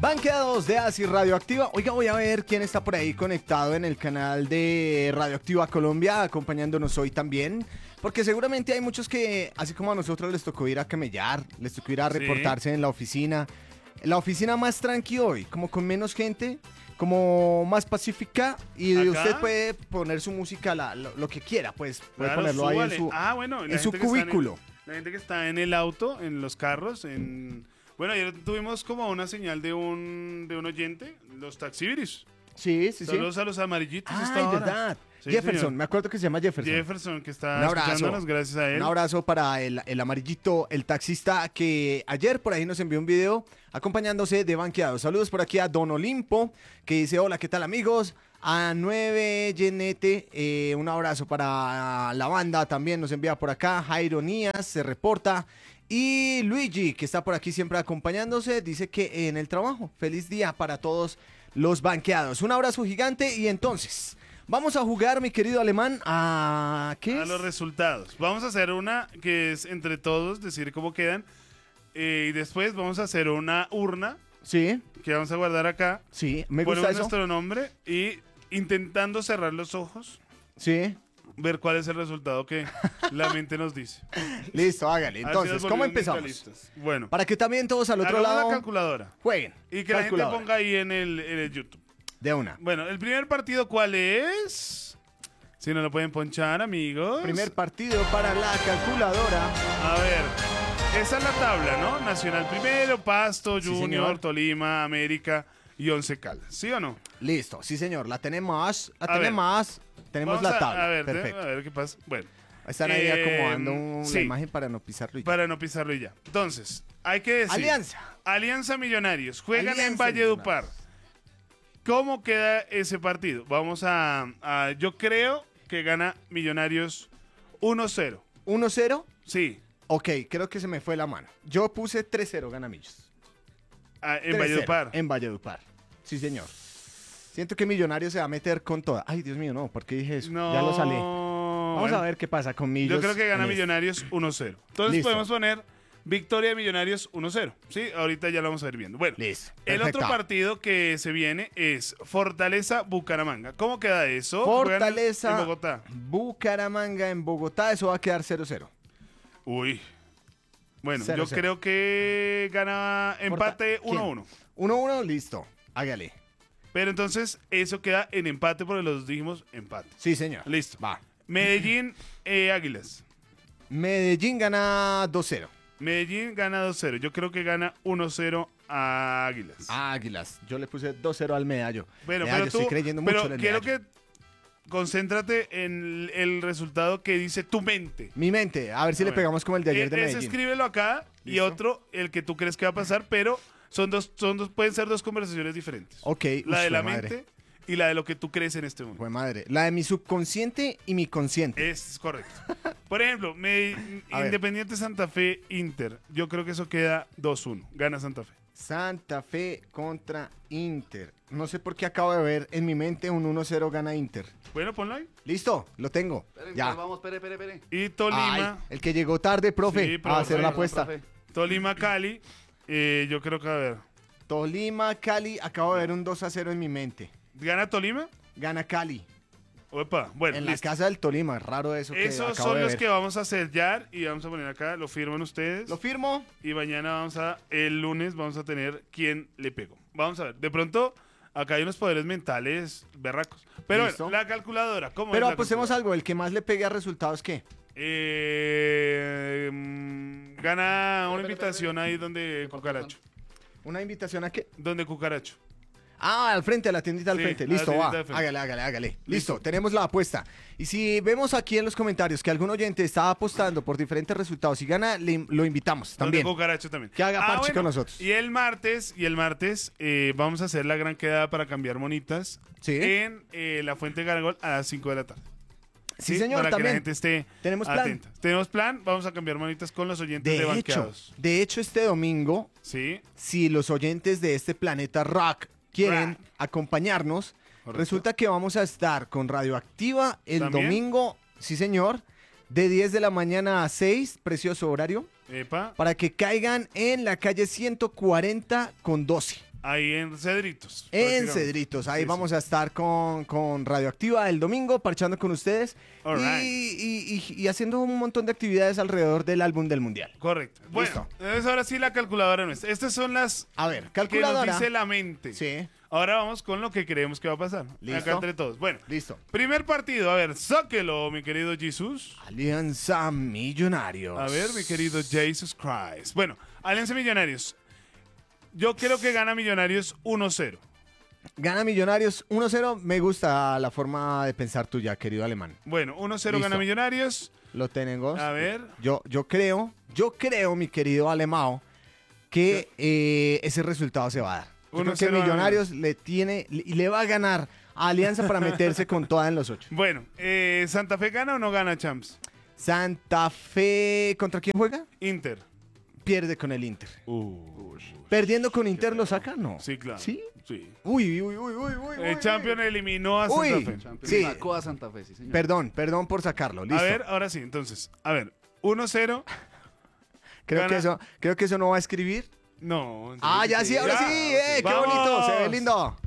Banqueados de Así Radioactiva. Oiga, voy a ver quién está por ahí conectado en el canal de Radioactiva Colombia, acompañándonos hoy también. Porque seguramente hay muchos que, así como a nosotros, les tocó ir a camellar, les tocó ir a reportarse en la oficina. La oficina más tranqui hoy, como con menos gente, como más pacífica. Y ¿Acá? usted puede poner su música, lo que quiera, pues. Puede Claro, ponerlo ahí en súbale. su, Bueno, en su cubículo. La gente que está en el auto, en los carros, Bueno, ayer tuvimos como una señal de un oyente, los taxibiris. Sí. Saludos a los amarillitos. Ay, esta hora. verdad. Sí, Jefferson, señor. me acuerdo que se llama Jefferson. Jefferson, que está Un abrazo. escuchándonos, gracias a él. Un abrazo para el amarillito, el taxista que ayer por ahí nos envió un video acompañándose de Banqueados. Saludos por aquí a Don Olimpo, que dice: hola, ¿qué tal, amigos? A 9 Yenete, un abrazo para la banda, también nos envía por acá. Jairo Nías se reporta. Y Luigi, que está por aquí siempre acompañándose, dice que en el trabajo. Feliz día para todos los banqueados. Un abrazo gigante y entonces vamos a jugar, mi querido alemán, a... ¿qué A es? los resultados. Vamos a hacer una que es entre todos, decir cómo quedan. Y después vamos a hacer una urna Sí, que vamos a guardar acá. sí, me Ponemos gusta eso. nuestro nombre y intentando cerrar los ojos, Sí, ver cuál es el resultado que la mente nos dice. listo, hágale. A ver si Entonces, nos ¿cómo volvemos empezamos? mentalistas. Bueno, Para que también todos al otro hagamos lado la calculadora. jueguen. Y que la gente Calculadora. ponga ahí en el YouTube. De una. Bueno, el primer partido, ¿cuál es? Si no lo pueden ponchar, amigos. Primer partido para la calculadora. A ver, esa es la tabla, ¿no? Nacional primero, Pasto, Sí, Junior, señor. Tolima, América y Once Caldas. ¿Sí o no? Listo, sí, señor. La tenemos. La A ver. tenemos. Tenemos Vamos la tabla. a ver, Perfecto. a ver qué pasa. Bueno, Están ahí acomodando la sí. imagen para no pisarlo. y ya. para no pisarlo y ya. Entonces, hay que decir. Alianza. Alianza Millonarios. Juegan en Alianza Valledupar. ¿Cómo queda ese partido? Vamos yo creo que gana Millonarios 1-0. 1-0. Sí, Ok, creo que se me fue la mano. Yo puse 3-0 ganamillos. en 3-0 Valledupar. En Valledupar. Sí, señor. Siento que Millonarios se va a meter con toda. Ay, Dios mío, no. ¿Por qué dije eso? No. Ya lo salí. Vamos Bueno, a ver qué pasa con Millos. Yo creo que gana en este. Millonarios 1-0. Entonces Listo. podemos poner victoria de Millonarios 1-0. Sí, ahorita ya lo vamos a ir viendo. Bueno, Listo. el Perfecto. otro partido que se viene es Fortaleza Bucaramanga. ¿Cómo queda eso? Juegan Fortaleza. en Bogotá. Bucaramanga en Bogotá. Eso va a quedar 0-0. Uy. Bueno, 0-0. yo creo que gana empate ¿Quién? 1-1. 1-1, listo. Hágale. Pero entonces eso queda en empate porque los dijimos empate. Sí, señor. Listo. Va. Medellín, Águilas. Medellín gana 2-0. Medellín gana 2-0. Yo creo que gana 1-0 a Águilas. Águilas. Yo le puse 2-0 al medallo. Bueno, Medallo, pero tú, estoy creyendo pero mucho en el quiero medallo. que concéntrate en el resultado que dice tu mente. Mi mente. A ver si le Bueno, pegamos como el de ayer de ese Medellín. escríbelo acá y ¿Listo? otro, el que tú crees que va a pasar, pero pueden ser dos conversaciones diferentes. Ok. La de la madre. mente y la de lo que tú crees en este momento. Fue madre. La de mi subconsciente y mi consciente. Es correcto. Por ejemplo, A ver. Independiente Santa Fe Inter. Yo creo que eso queda 2-1. Gana Santa Fe. Santa Fe contra Inter. No sé por qué acabo de ver en mi mente un 1-0 gana Inter. Bueno, ponlo ahí. Listo, lo tengo. Ya. Vamos, espere. Y Tolima. Ay, el que llegó tarde, profe, Sí, a profe. hacer la apuesta. Tolima Cali. Yo creo que a ver. Tolima, Cali, acabo de ver un 2-0 en mi mente. ¿Gana Tolima? Gana Cali. Opa, bueno. En la listo. casa del Tolima, raro eso que Esos acabo son de los ver. que vamos a sellar y vamos a poner acá, lo firman ustedes. Lo firmo. Y mañana el lunes vamos a tener quién le pegó. Vamos a ver, de pronto acá hay unos poderes mentales berracos. Pero Listo. bueno, la calculadora, ¿cómo Pero es la apostemos calculadora? algo, el que más le pegue a resultados, ¿qué? Gana una Espere, invitación ahí donde Cucaracho. ¿Una invitación a qué? Donde Cucaracho. Ah, al frente, a la tiendita al Sí, frente. a la Listo, va. tiendita al frente. Hágale. Listo, tenemos la apuesta. Y si vemos aquí en los comentarios que algún oyente está apostando por diferentes resultados y gana, lo invitamos también. Donde Cucaracho también. Que haga parche con nosotros. Y el martes vamos a hacer la gran quedada para cambiar monitas Sí. en la Fuente Gargol a las 5 de la tarde. Sí, señor, para también. que la gente esté Tenemos plan. atenta. Tenemos plan, vamos a cambiar manitas con los oyentes de Banqueados. De hecho, este domingo, Sí, si los oyentes de este planeta rock quieren Rock. acompañarnos, Correcto. resulta que vamos a estar con Radioactiva el ¿También? domingo, sí señor, de 10 de la mañana a 6, precioso horario, epa. para que caigan en la calle 140 con 12. Ahí en Cedritos. En prácticamente. Cedritos, ahí Sí, vamos a estar con Radioactiva el domingo, parchando con ustedes All right. y haciendo un montón de actividades alrededor del álbum del Mundial. Correcto. Bueno, Listo. entonces ahora sí la calculadora nuestra. Estas son las A ver, que nos calculadora. dice la mente. Sí, Ahora vamos con lo que creemos que va a pasar. Listo. Acá entre todos. Bueno, listo. primer partido. A ver, sáquelo, mi querido Jesús. Alianza Millonarios. A ver, mi querido Jesus Christ. Bueno, Alianza Millonarios. Yo creo que gana Millonarios 1-0. Gana Millonarios 1-0. Me gusta la forma de pensar tuya, querido alemán. Bueno, 1-0 Listo. gana Millonarios. Lo tenemos. A ver. Yo creo, mi querido alemão, que ese resultado se va a dar. Yo creo 1-0 que gana Millonarios le va a ganar a Alianza para meterse con toda en los 8. Bueno, ¿Santa Fe gana o no gana, Champs? Santa Fe, ¿contra quién juega? Inter. Pierde con el Inter. Perdiendo con Inter lo saca, no. Sí, claro. ¿Sí? Sí. Uy. El Champion eliminó a Santa Uy. Fe. Sí. Sacó a Santa Fe, sí, señor. Perdón por sacarlo. Listo. A ver, ahora sí, entonces. A ver, 1-0. creo gana- que eso no va a escribir. No. Ah, ya sí, ahora Ya. sí. Qué Vamos. bonito, se ve lindo.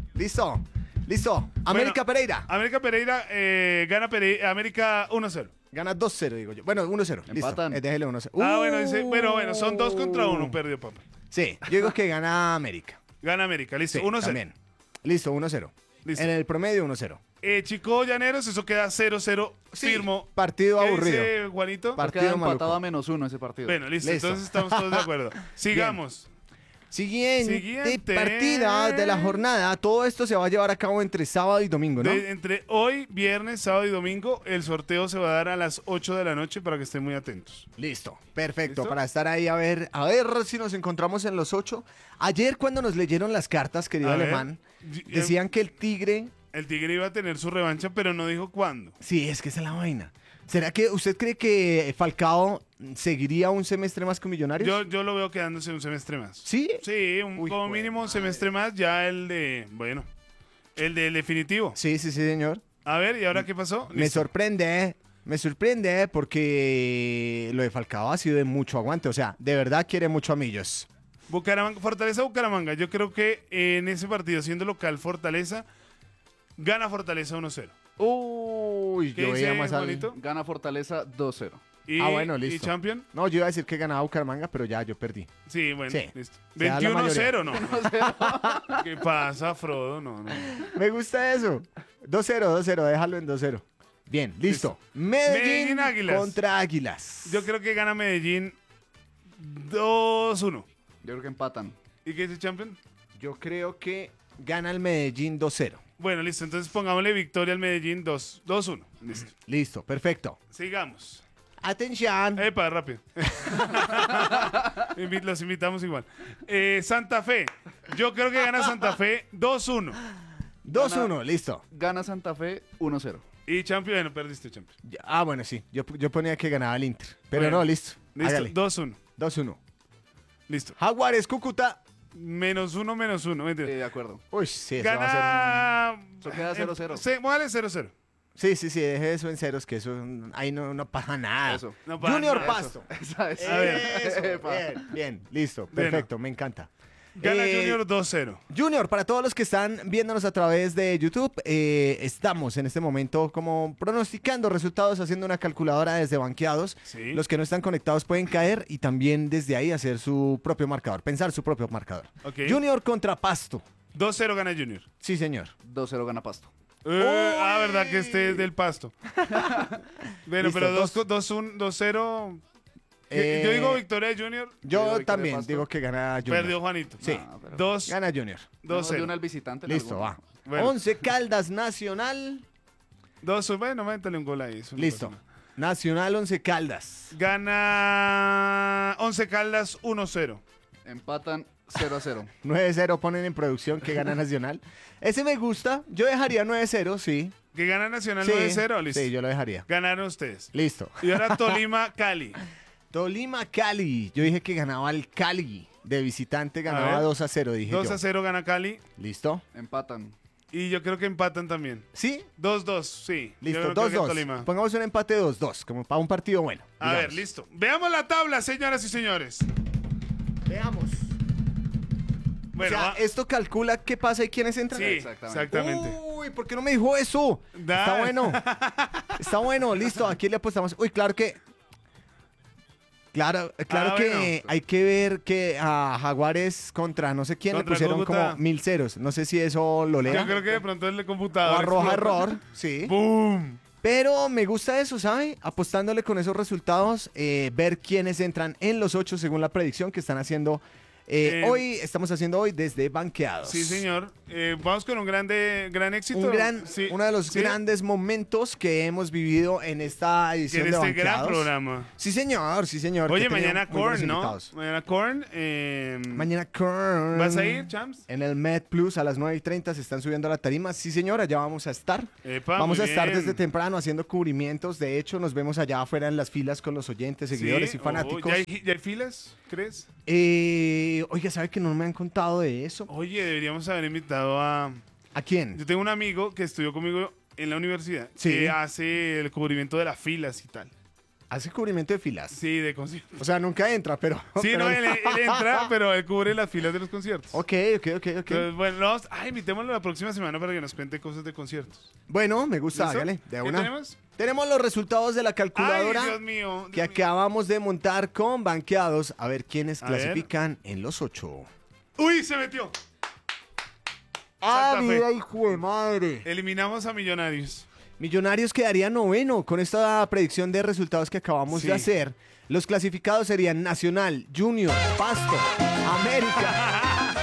Listo. América Pereira. América Pereira gana América 1-0. Gana 2-0, digo yo. Bueno, 1-0. Listo. Empatan. Déjele 1-0. Ah, bueno, dice, bueno, son 2 contra 1, perdió papá. Sí, yo digo que gana América. Gana América, listo, Sí, 1-0. también. Listo, 1-0. Listo. En el promedio, 1-0. Chico Llaneros, eso queda 0-0, firmo. Partido ¿Qué aburrido. dice Juanito? Partido Queda empatado maluco. a -1 ese partido. Bueno, listo, Listo. entonces estamos todos de acuerdo. Sigamos. Siguiente partida de la jornada. Todo esto se va a llevar a cabo entre sábado y domingo, ¿no? Entre hoy, viernes, sábado y domingo, el sorteo se va a dar a las 8 de la noche para que estén muy atentos. Listo, perfecto. ¿Listo? Para estar ahí a ver si nos encontramos en los 8. Ayer cuando nos leyeron las cartas, querido A ver, alemán, y- decían que el Tigre... El Tigre iba a tener su revancha, pero no dijo cuándo. Sí, es que esa es la vaina. ¿Será que usted cree que Falcao seguiría un semestre más con Millonarios? Yo lo veo quedándose un semestre más. ¿Sí? Sí, Uy, como jue mínimo un madre. semestre más, ya el del definitivo. Sí, señor. A ver, ¿y ahora qué pasó? Me Listo. sorprende porque lo de Falcao ha sido de mucho aguante. O sea, de verdad quiere mucho a Millos. Bucaramanga, Fortaleza Bucaramanga. Yo creo que en ese partido, siendo local Fortaleza, gana Fortaleza 1-0. Uy, ¿Qué yo veía dice más al... Juanito? Gana Fortaleza 2-0. Y, bueno, ¿Y listo. Champion? No, yo iba a decir que ganaba Bucaramanga, pero ya yo perdí. Sí, bueno, Sí. listo. Se da la 21-0, no. ¿Qué pasa, Frodo? No. Me gusta eso. 2-0, déjalo en 2-0. Bien, listo. Medellín Medellín, Águilas. contra Águilas. Yo creo que gana Medellín 2-1. Yo creo que empatan. ¿Y qué dice Champion? Yo creo que gana el Medellín 2-0. Bueno, listo. Entonces pongámosle victoria al Medellín 2-1. Listo. Listo, perfecto. Sigamos. Atención. Epa, rápido. Los invitamos igual. Santa Fe. Yo creo que gana Santa Fe 2-1. 2-1, listo. Gana Santa Fe 1-0. Y Champion, bueno, perdiste Champion. Bueno, sí. Yo ponía que ganaba el Inter. Pero Bueno, no, listo. Listo, Hágale. 2-1. 2-1. Listo. Jaguares, Cúcuta. -1. Mentira. De acuerdo. Uy, sí, eso va a ser... Gana. Eso queda 0-0. Sí, vale 0-0. Sí, deje eso en ceros, que eso ahí no pasa nada. Eso. No pasa Junior nada. Pasto. Esa es. A ver. Eso, Epa. bien, listo, Bueno. perfecto, me encanta. Gana Junior 2-0. Junior, para todos los que están viéndonos a través de YouTube, estamos en este momento como pronosticando resultados, haciendo una calculadora desde banqueados. Sí. Los que no están conectados pueden caer y también desde ahí hacer su propio marcador, pensar su propio marcador. Ok. Junior contra Pasto. 2-0 gana Junior. Sí, señor. 2-0 gana Pasto. Verdad que este es del Pasto. Bueno, Listo, pero dos. 2-0. Eh, Yo digo victoria de Junior. Yo Digo, Victoria también Pasto. digo que gana Junior. Perdió Juanito. Sí. Ah, pero- 2 Gana Junior. No, de 2-0. una al visitante. en Listo, alguno. va. Bueno. 11 Caldas Nacional. 2 bueno, métale un gol ahí. eso no Listo. pasa nada. Nacional 11 Caldas. Gana 11 Caldas 1-0. Empatan 0-0. 9-0 ponen en producción que gana Nacional. Ese me gusta. Yo dejaría 9-0, sí. Que gana Nacional Sí, 9-0. Listo. sí, yo lo dejaría. Ganaron ustedes. Listo. Y ahora Tolima, Cali. Tolima, Cali. Yo dije que ganaba el Cali. De visitante ganaba ver. 2-0, dije yo. 2-0 gana Cali. ¿Listo? Empatan. Y yo creo que empatan también. ¿Sí? 2-2, sí. Listo, Yo creo que 2-2. Tolima. Pongamos un empate 2-2, como para un partido bueno. A ver, digamos. listo. Veamos la tabla, señoras y señores. Veamos. Bueno, o sea, esto calcula qué pasa y quiénes entran. sí, Exactamente. exactamente. Uy, ¿por qué no me dijo eso? Da. Está bueno. Está bueno, listo. Aquí le apostamos. Uy, claro que. Claro que bueno. hay que ver que a Jaguares contra no sé quién Contra le pusieron Cúcuta. como 1000 ceros. No sé si eso lo lea. Yo creo que de pronto el O computador arroja explota. error. Sí. ¡Boom! Pero me gusta eso, ¿sabe? Apostándole con esos resultados, ver quiénes entran en los 8 según la predicción que están haciendo. Estamos haciendo hoy desde Banqueados. Sí, señor. Vamos con un gran éxito. Sí, Uno de los sí, grandes momentos que hemos vivido en esta edición en de este gran Banqueados. programa. Sí, señor, sí, señor. Oye, que tenía mañana muy buenos Korn, ¿no? invitados. Mañana Korn. Mañana Korn. ¿Vas a ir, Champs? En el Med Plus a las 9:30 se están subiendo a la tarima. Sí, señora, ya vamos a estar. Epa, Vamos a muy estar bien. desde temprano haciendo cubrimientos. De hecho, nos vemos allá afuera en las filas con los oyentes, seguidores Sí, y fanáticos. ¿Ya hay filas, crees? Oiga, ¿sabe que no me han contado de eso? Oye, deberíamos haber invitado a... ¿A quién? Yo tengo un amigo que estudió conmigo en la universidad. Sí. Que hace el cubrimiento de las filas y tal. Hace cubrimiento de filas. Sí, de conciertos. O sea, nunca entra, pero... Sí, pero- no, él entra, pero él cubre las filas de los conciertos. Ok. Entonces, bueno, invitémoslo la próxima semana para que nos cuente cosas de conciertos. Bueno, me gusta, ¿Listo? hágale. De ¿Qué una. tenemos? Tenemos los resultados de la calculadora Ay, Dios mío. que acabamos de montar con Banqueados. A ver quiénes A ver. clasifican en los 8. ¡Uy, se metió! ¡Ah, Santa Fe. vida, hijo de madre! Eliminamos a Millonarios. Millonarios quedaría noveno con esta predicción de resultados que acabamos Sí. de hacer. Los clasificados serían Nacional, Junior, Pasto, América,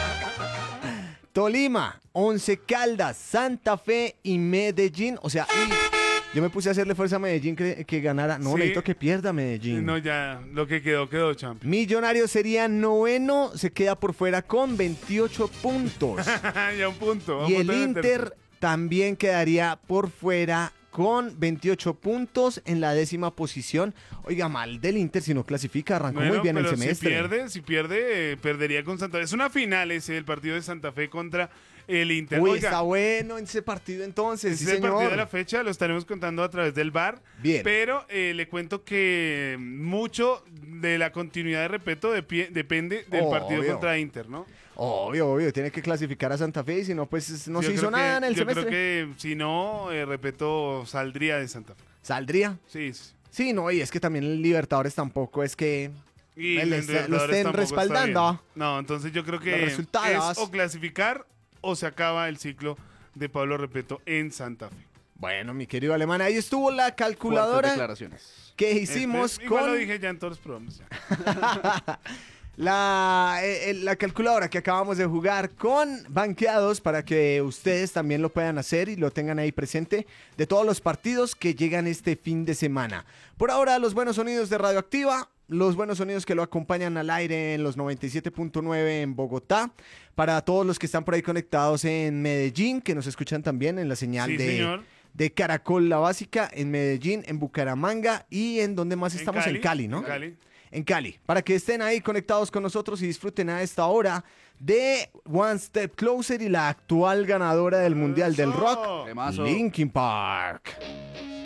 Tolima, Once Caldas, Santa Fe y Medellín. O sea, yo me puse a hacerle fuerza a Medellín que ganara. No, Sí. necesito que pierda Medellín. No, ya, lo que quedó, champion. Millonarios sería noveno, se queda por fuera con 28 puntos. Ya un punto. Y un el punto en Inter tercero. también quedaría por fuera con 28 puntos en la 10ª posición. Oiga, mal del Inter si no clasifica, arrancó muy Bueno, bien el pero semestre. si pierde, perdería con Santa Fe. Es una final ese, el partido de Santa Fe contra el Inter. Uy, Oiga, está bueno ese partido entonces, ese sí, es el partido señor. de la fecha, lo estaremos contando a través del bar. Bien. Pero le cuento que mucho de la continuidad de Repeto depende del partido Obvio. contra Inter, ¿no? Obvio, tiene que clasificar a Santa Fe y si no, pues no Yo se hizo creo que- nada en el yo semestre. creo que si no, Repeto saldría de Santa Fe. ¿Saldría? Sí, sí. Sí, no, y es que también el Libertadores tampoco es que... Y Lo en estén Libertadores tampoco está respaldando. bien. No, entonces yo creo que Los resultados. es o clasificar o se acaba el ciclo de Pablo Repeto en Santa Fe. Bueno, mi querido alemán, ahí estuvo la Fuertes calculadora declaraciones. que hicimos Igual con... lo dije ya en todos los programas. Ya. La calculadora que acabamos de jugar con Banqueados para que ustedes también lo puedan hacer y lo tengan ahí presente de todos los partidos que llegan este fin de semana. Por ahora, los buenos sonidos de Radioactiva, los buenos sonidos que lo acompañan al aire en los 97.9 en Bogotá. Para todos los que están por ahí conectados en Medellín, que nos escuchan también en la señal Sí, señor. de Caracol La Básica, en Medellín, en Bucaramanga y en donde más estamos, en Cali, ¿no? En Cali. En Cali, para que estén ahí conectados con nosotros y disfruten a esta hora de One Step Closer y la actual ganadora del Mundial del Eso. Rock, Temazo. Linkin Park.